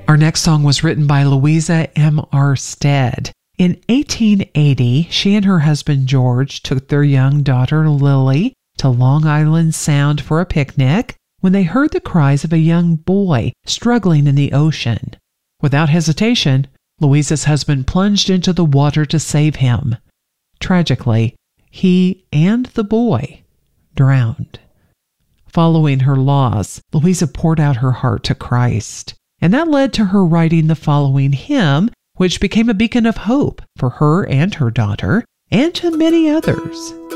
Our next song was written by Louisa M. R. Stead. In 1880, she and her husband George took their young daughter Lily to Long Island Sound for a picnic when they heard the cries of a young boy struggling in the ocean. Without hesitation, Louisa's husband plunged into the water to save him. Tragically, he and the boy drowned. Following her loss, Louisa poured out her heart to Christ, and that led to her writing the following hymn, which became a beacon of hope for her and her daughter, and to many others.